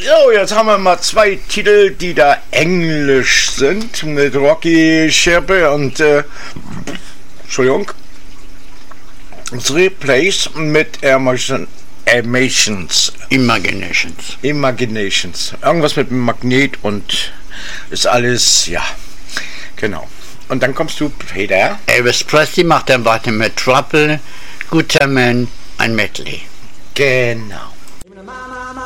So, jetzt haben wir mal 2 Titel, die da englisch sind, mit Rocky Scherpe und, Entschuldigung, Three Plays mit Imaginations. Irgendwas mit Magnet und ist alles, ja, genau. Und dann kommst du, Peter. Elvis Presley macht dann weiter mit Trouble, Guter Man, ein Medley. Genau.